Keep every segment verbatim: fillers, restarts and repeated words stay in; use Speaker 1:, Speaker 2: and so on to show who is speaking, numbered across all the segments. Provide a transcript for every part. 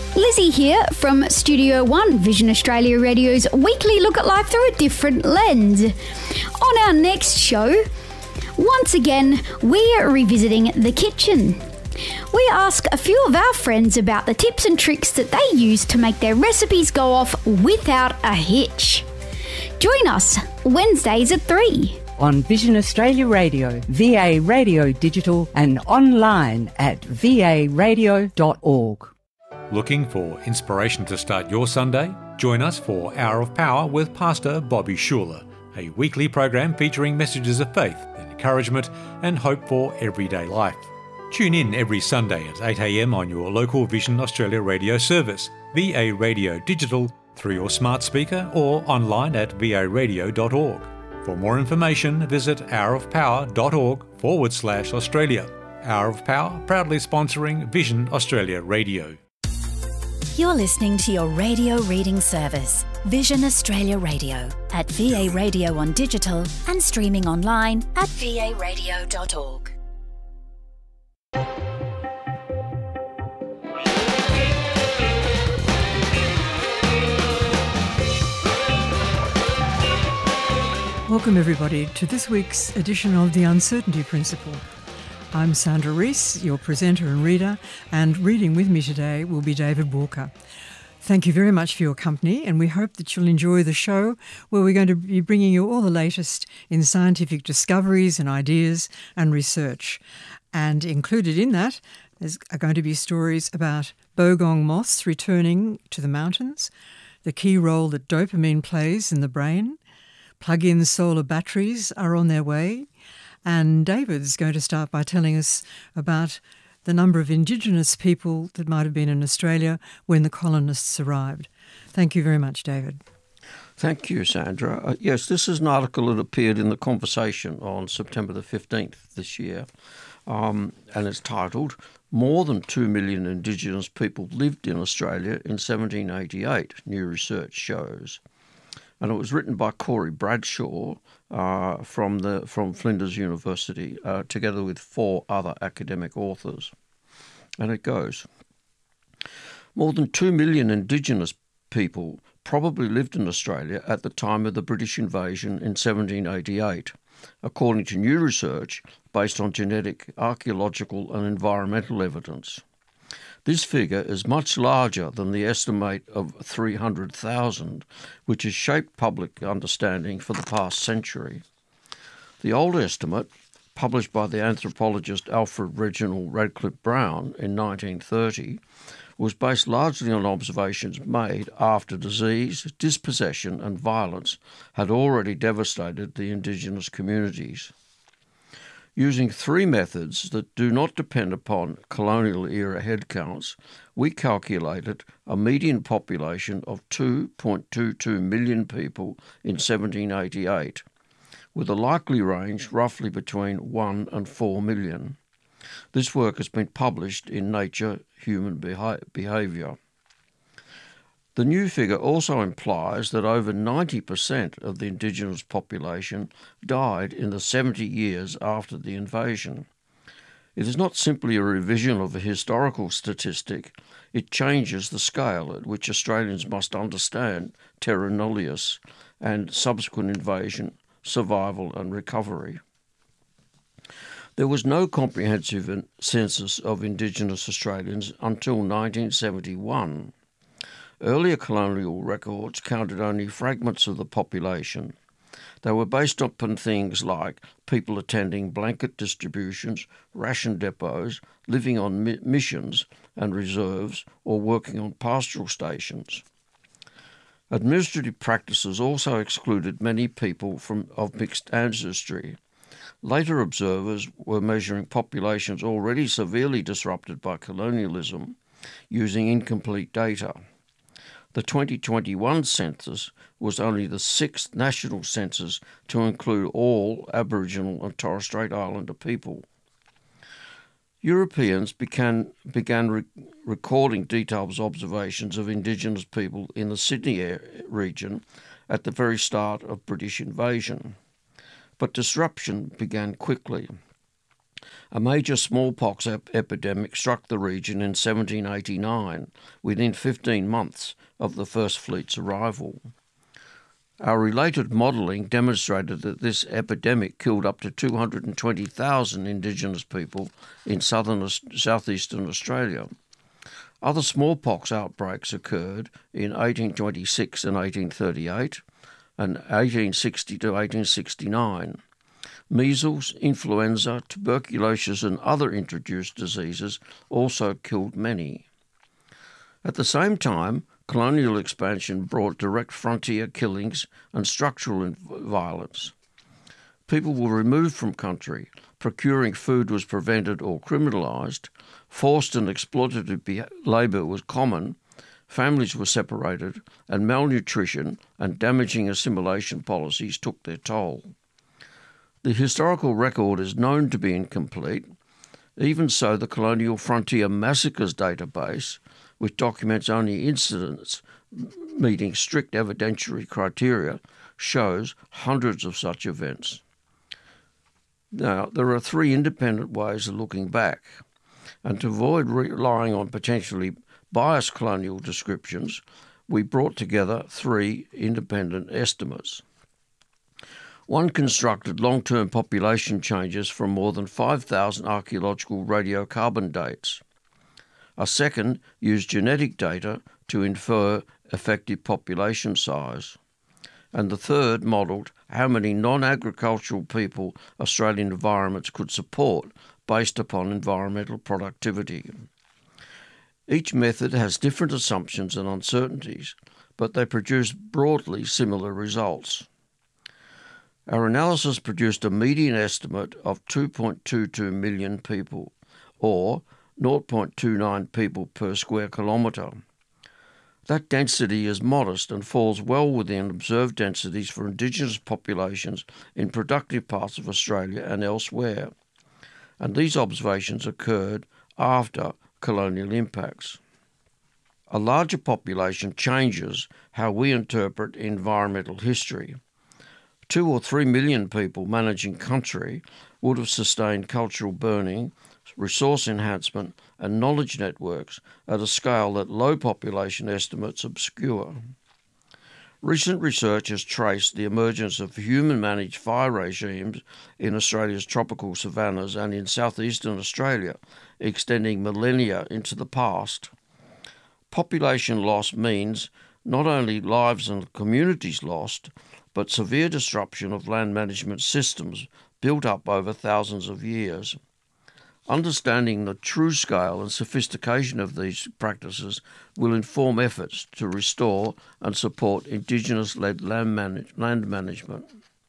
Speaker 1: Lizzie here from Studio One, Vision Australia Radio's weekly look at life through a different lens. On our next show, once again, we are revisiting the kitchen. We ask a few of our friends about the tips and tricks that they use to make their recipes go off without a hitch. Join us Wednesdays at three.
Speaker 2: On Vision Australia Radio, V A Radio Digital, and online at v a radio dot org.
Speaker 3: Looking for inspiration to start your Sunday? Join us for Hour of Power with Pastor Bobby Schuler, a weekly program featuring messages of faith, encouragement and hope for everyday life. Tune in every Sunday at eight a m on your local Vision Australia radio service, V A Radio Digital, through your smart speaker or online at v a radio dot org. For more information, visit hourofpower.org forward slash Australia. Hour of Power, proudly sponsoring Vision Australia Radio.
Speaker 4: You're listening to your radio reading service, Vision Australia Radio, at V A Radio on digital and streaming online at v a radio dot org.
Speaker 5: Welcome everybody to this week's edition of The Uncertainty Principle. I'm Sandra Rees, your presenter and reader, and reading with me today will be David Walker. Thank you very much for your company, and we hope that you'll enjoy the show where we're going to be bringing you all the latest in scientific discoveries and ideas and research. And included in that is, are going to be stories about bogong moths returning to the mountains, the key role that dopamine plays in the brain, plug-in solar batteries are on their way, and David's going to start by telling us about the number of Indigenous people that might have been in Australia when the colonists arrived. Thank you very much, David.
Speaker 6: Thank you, Sandra. Uh, yes, this is an article that appeared in The Conversation on September the fifteenth this year, um, and it's titled, More than two million Indigenous people lived in Australia in seventeen eighty-eight, new research shows. And it was written by Corey Bradshaw uh, from the from Flinders University, uh, together with four other academic authors. And it goes, more than two million Indigenous people probably lived in Australia at the time of the British invasion in seventeen eighty-eight, according to new research based on genetic, archaeological and environmental evidence. This figure is much larger than the estimate of three hundred thousand, which has shaped public understanding for the past century. The old estimate, published by the anthropologist Alfred Reginald Radcliffe Brown in nineteen thirty, was based largely on observations made after disease, dispossession and violence had already devastated the Indigenous communities. Using three methods that do not depend upon colonial-era headcounts, we calculated a median population of two point two two million people in seventeen eighty-eight, with a likely range roughly between one and four million. This work has been published in Nature Human Beha- Behaviour. The new figure also implies that over ninety percent of the Indigenous population died in the seventy years after the invasion. It is not simply a revision of a historical statistic, it changes the scale at which Australians must understand terra nullius and subsequent invasion, survival and recovery. There was no comprehensive census of Indigenous Australians until nineteen seventy-one. Earlier colonial records counted only fragments of the population. They were based upon things like people attending blanket distributions, ration depots, living on mi- missions and reserves, or working on pastoral stations. Administrative practices also excluded many people from of mixed ancestry. Later observers were measuring populations already severely disrupted by colonialism using incomplete data. The twenty twenty-one census was only the sixth national census to include all Aboriginal and Torres Strait Islander people. Europeans began, began re- recording detailed observations of Indigenous people in the Sydney air, region at the very start of British invasion. But disruption began quickly. A major smallpox ep- epidemic struck the region in seventeen eighty-nine, within fifteen months of the first fleet's arrival. Our related modelling demonstrated that this epidemic killed up to two hundred twenty thousand Indigenous people in southern southeastern Australia. Other smallpox outbreaks occurred in eighteen twenty-six and eighteen thirty-eight and eighteen sixty to eighteen sixty-nine. Measles, influenza, tuberculosis and other introduced diseases also killed many. At the same time, colonial expansion brought direct frontier killings and structural violence. People were removed from country, procuring food was prevented or criminalised, forced and exploitative labour was common, families were separated, and malnutrition and damaging assimilation policies took their toll. The historical record is known to be incomplete. Even so, the Colonial Frontier Massacres database, which documents only incidents meeting strict evidentiary criteria, shows hundreds of such events. Now, there are three independent ways of looking back, and to avoid relying on potentially biased colonial descriptions, we brought together three independent estimates. One constructed long-term population changes from more than five thousand archaeological radiocarbon dates. A second used genetic data to infer effective population size. And the third modelled how many non-agricultural people Australian environments could support based upon environmental productivity. Each method has different assumptions and uncertainties, but they produce broadly similar results. Our analysis produced a median estimate of two point two two million people, or zero point two nine people per square kilometre. That density is modest and falls well within observed densities for Indigenous populations in productive parts of Australia and elsewhere, and these observations occurred after colonial impacts. A larger population changes how we interpret environmental history. Two or three million people managing country would have sustained cultural burning, resource enhancement and knowledge networks at a scale that low population estimates obscure. Recent research has traced the emergence of human-managed fire regimes in Australia's tropical savannas and in southeastern Australia, extending millennia into the past. Population loss means not only lives and communities lost, but severe disruption of land management systems built up over thousands of years. Understanding the true scale and sophistication of these practices will inform efforts to restore and support Indigenous-led land, manage- land management.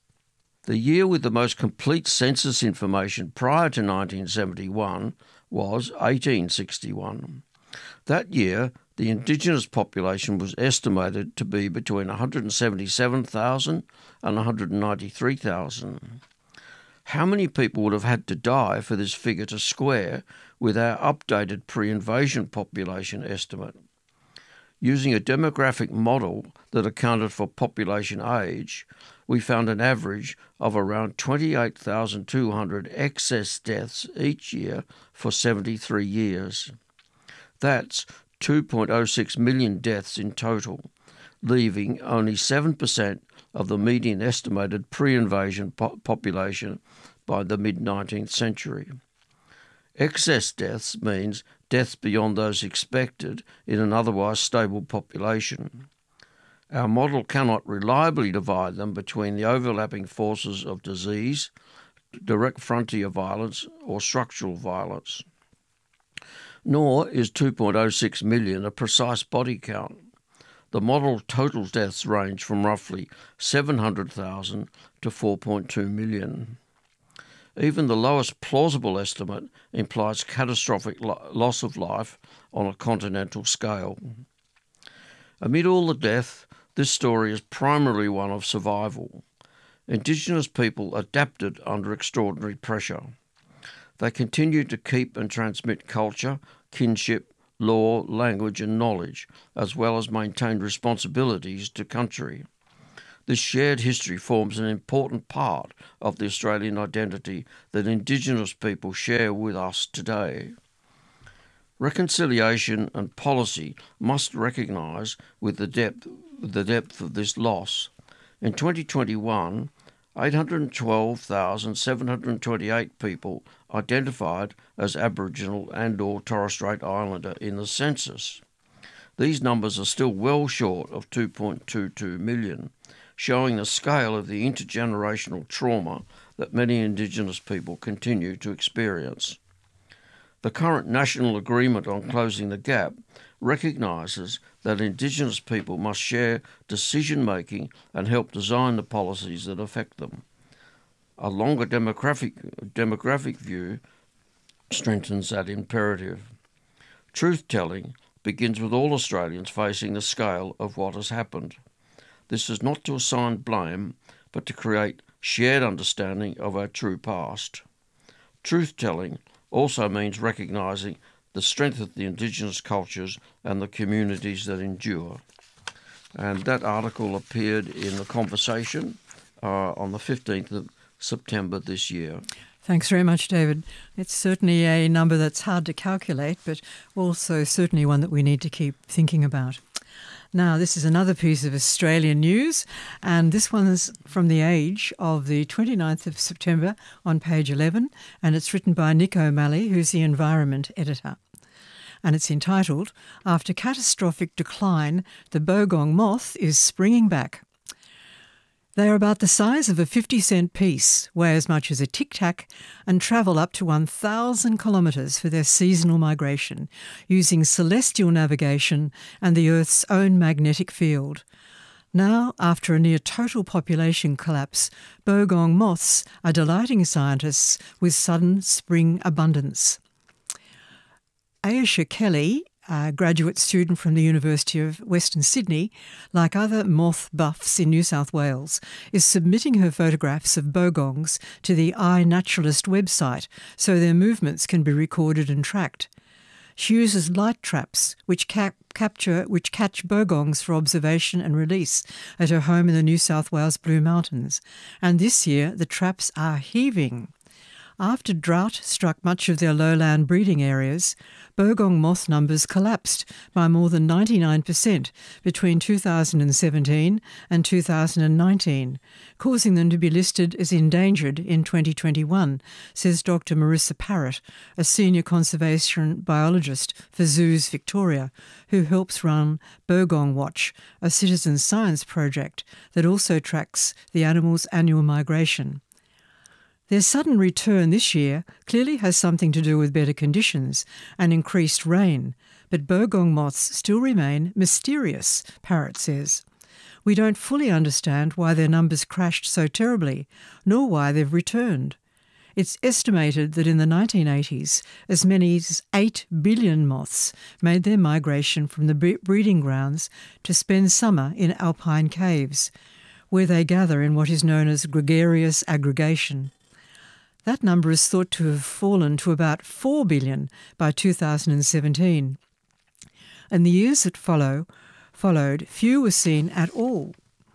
Speaker 6: The year with the most complete census information prior to nineteen seventy-one was eighteen sixty-one. That year, the Indigenous population was estimated to be between one hundred seventy-seven thousand and one hundred ninety-three thousand. How many people would have had to die for this figure to square with our updated pre-invasion population estimate? Using a demographic model that accounted for population age, we found an average of around twenty-eight thousand two hundred excess deaths each year for seventy-three years. That's two point oh six million deaths in total, leaving only seven percent of the median estimated pre-invasion po- population by the mid-nineteenth century. Excess deaths means deaths beyond those expected in an otherwise stable population. Our model cannot reliably divide them between the overlapping forces of disease, direct frontier violence, or structural violence. Nor is two point oh six million a precise body count. The model total deaths range from roughly seven hundred thousand to four point two million. Even the lowest plausible estimate implies catastrophic lo- loss of life on a continental scale. Amid all the death, this story is primarily one of survival. Indigenous people adapted under extraordinary pressure. They continued to keep and transmit culture, kinship, law, language and knowledge, as well as maintained responsibilities to country. This shared history forms an important part of the Australian identity that Indigenous people share with us today. Reconciliation and policy must recognise with the depth, the depth of this loss. In twenty twenty-one, eight hundred twelve thousand seven hundred twenty-eight people identified as Aboriginal and or Torres Strait Islander in the census. These numbers are still well short of two point two two million, showing the scale of the intergenerational trauma that many Indigenous people continue to experience. The current national agreement on closing the gap recognises that Indigenous people must share decision-making and help design the policies that affect them. A longer demographic, demographic view strengthens that imperative. Truth-telling begins with all Australians facing the scale of what has happened. This is not to assign blame, but to create shared understanding of our true past. Truth-telling also means recognising the strength of the Indigenous cultures and the communities that endure. And that article appeared in The Conversation uh, on the fifteenth of September this year.
Speaker 5: Thanks very much, David. It's certainly a number that's hard to calculate, but also certainly one that we need to keep thinking about. Now, this is another piece of Australian news, and this one is from The Age of the twenty-ninth of September on page eleven, and it's written by Nick O'Malley, who's the environment editor. And it's entitled, "After Catastrophic Decline, the Bogong Moth is Springing Back." They are about the size of a fifty cent piece, weigh as much as a tic-tac, and travel up to one thousand kilometres for their seasonal migration, using celestial navigation and the Earth's own magnetic field. Now, after a near total population collapse, bogong moths are delighting scientists with sudden spring abundance. Ayesha Kelly, a graduate student from the University of Western Sydney, like other moth buffs in New South Wales, is submitting her photographs of bogongs to the iNaturalist website so their movements can be recorded and tracked. She uses light traps which cap- capture which catch bogongs for observation and release at her home in the New South Wales Blue Mountains, and this year the traps are heaving. After drought struck much of their lowland breeding areas, bogong moth numbers collapsed by more than ninety-nine percent between two thousand seventeen and two thousand nineteen, causing them to be listed as endangered in twenty twenty-one, says Doctor Marissa Parrott, a senior conservation biologist for Zoos Victoria, who helps run Bogong Watch, a citizen science project that also tracks the animals' annual migration. Their sudden return this year clearly has something to do with better conditions and increased rain, but bogong moths still remain mysterious, Parrott says. We don't fully understand why their numbers crashed so terribly, nor why they've returned. It's estimated that in the nineteen eighties, as many as eight billion moths made their migration from the breeding grounds to spend summer in alpine caves, where they gather in what is known as gregarious aggregation. That number is thought to have fallen to about four billion by two thousand seventeen. In the years that follow, followed, few were seen at all.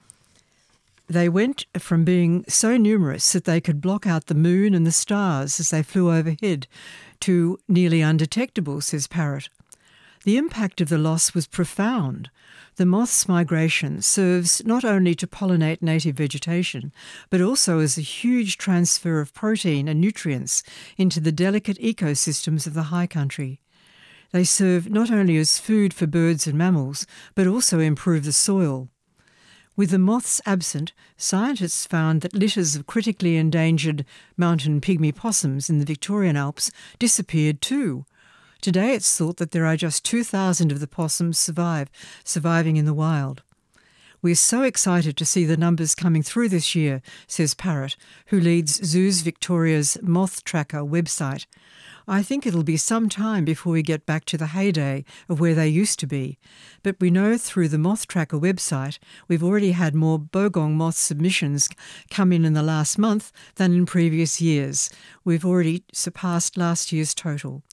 Speaker 5: They went from being so numerous that they could block out the moon and the stars as they flew overhead to nearly undetectable, says Parrott. The impact of the loss was profound. The moth's migration serves not only to pollinate native vegetation, but also as a huge transfer of protein and nutrients into the delicate ecosystems of the high country. They serve not only as food for birds and mammals, but also improve the soil. With the moths absent, scientists found that litters of critically endangered mountain pygmy possums in the Victorian Alps disappeared too. Today it's thought that there are just two thousand of the possums survive, surviving in the wild. We're so excited to see the numbers coming through this year, says Parrott, who leads Zoos Victoria's Moth Tracker website. I think it'll be some time before we get back to the heyday of where they used to be, but we know through the Moth Tracker website we've already had more bogong moth submissions come in in the last month than in previous years. We've already surpassed last year's total.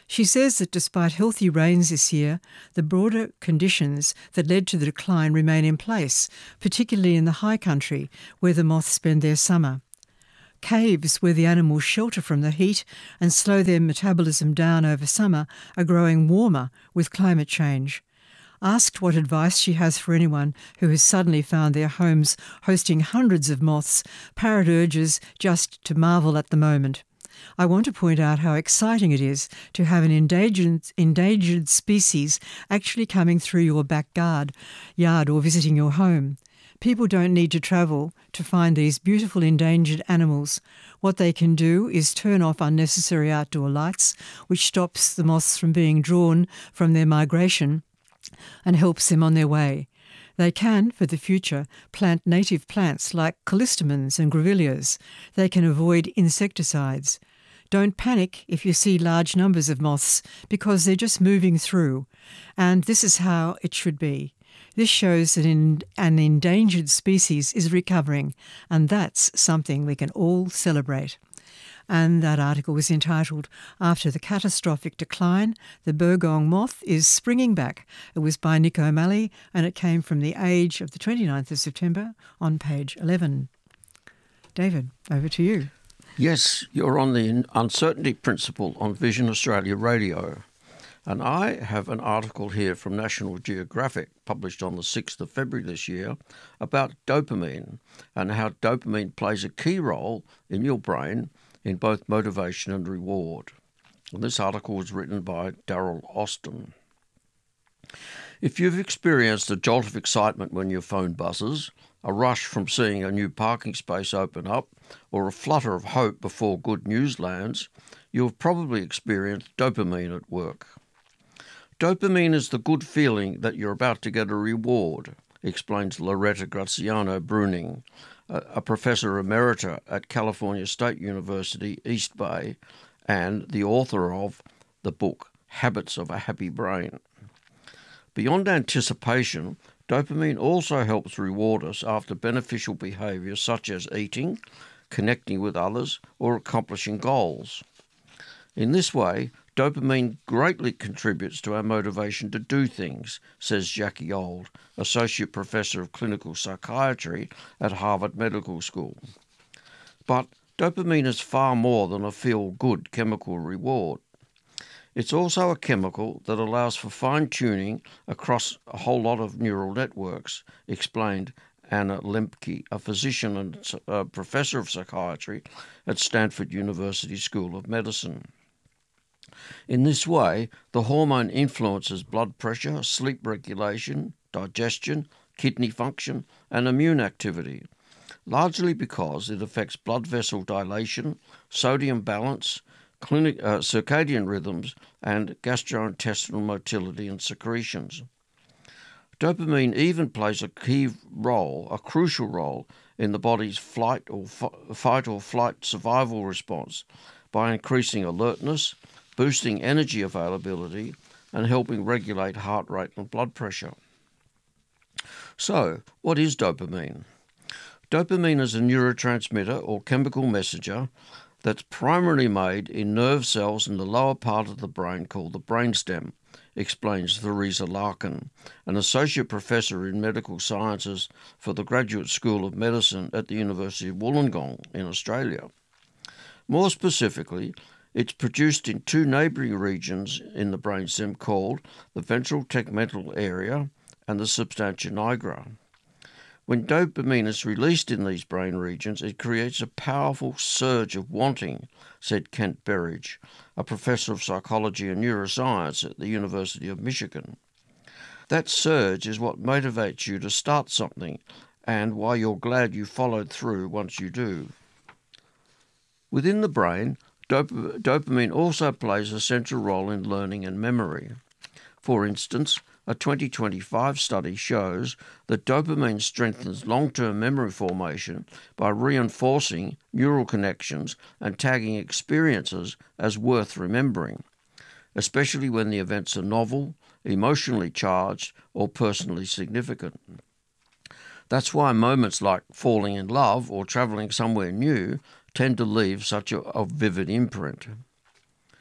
Speaker 5: She says that despite healthy rains this year, the broader conditions that led to the decline remain in place, particularly in the high country where the moths spend their summer. Caves where the animals shelter from the heat and slow their metabolism down over summer are growing warmer with climate change. Asked what advice she has for anyone who has suddenly found their homes hosting hundreds of moths, Parrot urges just to marvel at the moment. I want to point out how exciting it is to have an endangered, endangered species actually coming through your back yard, yard or visiting your home. People don't need to travel to find these beautiful endangered animals. What they can do is turn off unnecessary outdoor lights, which stops the moths from being drawn from their migration and helps them on their way. They can, for the future, plant native plants like callistemons and grevilleas. They can avoid insecticides. Don't panic if you see large numbers of moths because they're just moving through. And this is how it should be. This shows that in, an endangered species is recovering, and that's something we can all celebrate. And that article was entitled, After the Catastrophic Decline, the Burgong Moth is Springing Back. It was by Nick O'Malley, and it came from The Age of the twenty-ninth of September on page eleven. David, over to you.
Speaker 6: Yes, you're on the uncertainty principle on Vision Australia Radio. And I have an article here from National Geographic, published on the sixth of February this year, about dopamine and how dopamine plays a key role in your brain in both motivation and reward. And this article was written by Daryl Austin. If you've experienced a jolt of excitement when your phone buzzes, a rush from seeing a new parking space open up, or a flutter of hope before good news lands, you've probably experienced dopamine at work. Dopamine is the good feeling that you're about to get a reward, explains Loretta Graziano Bruning, a professor emerita at California State University, East Bay, and the author of the book Habits of a Happy Brain. Beyond anticipation, dopamine also helps reward us after beneficial behaviour such as eating, connecting with others, or accomplishing goals. In this way, dopamine greatly contributes to our motivation to do things, says Jackie Old, Associate Professor of Clinical Psychiatry at Harvard Medical School. But dopamine is far more than a feel-good chemical reward. It's also a chemical that allows for fine-tuning across a whole lot of neural networks, explained Anna Lembke, a physician and uh, professor of psychiatry at Stanford University School of Medicine. In this way, the hormone influences blood pressure, sleep regulation, digestion, kidney function, and immune activity, largely because it affects blood vessel dilation, sodium balance, clinic, uh, circadian rhythms, and gastrointestinal motility and secretions. Dopamine even plays a key role, a crucial role, in the body's flight or f- fight or flight survival response by increasing alertness, boosting energy availability, and helping regulate heart rate and blood pressure. So, what is dopamine? Dopamine is a neurotransmitter or chemical messenger that's primarily made in nerve cells in the lower part of the brain called the brainstem, explains Theresa Larkin, an associate professor in medical sciences for the Graduate School of Medicine at the University of Wollongong in Australia. More specifically, it's produced in two neighbouring regions in the brainstem called the ventral tegmental area and the substantia nigra. When dopamine is released in these brain regions, it creates a powerful surge of wanting, said Kent Berridge, a professor of psychology and neuroscience at the University of Michigan. That surge is what motivates you to start something and why you're glad you followed through once you do. Within the brain, dop- dopamine also plays a central role in learning and memory. For instance, a twenty twenty-five study shows that dopamine strengthens long-term memory formation by reinforcing neural connections and tagging experiences as worth remembering, especially when the events are novel, emotionally charged, or personally significant. That's why moments like falling in love or travelling somewhere new tend to leave such a, a vivid imprint.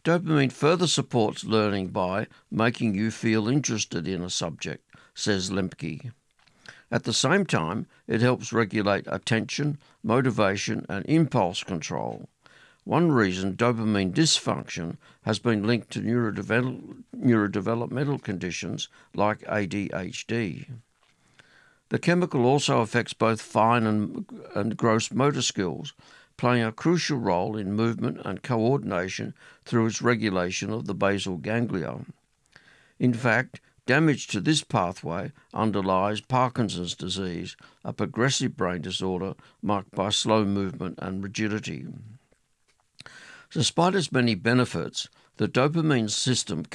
Speaker 6: Dopamine further supports learning by making you feel interested in a subject, says Lemke. At the same time, it helps regulate attention, motivation, and impulse control. One reason dopamine dysfunction has been linked to neurodevelop- neurodevelopmental conditions like A D H D. The chemical also affects both fine and, and gross motor skills, playing a crucial role in movement and coordination through its regulation of the basal ganglia. In fact, damage to this pathway underlies Parkinson's disease, a progressive brain disorder marked by slow movement and rigidity. Despite its many benefits, the dopamine system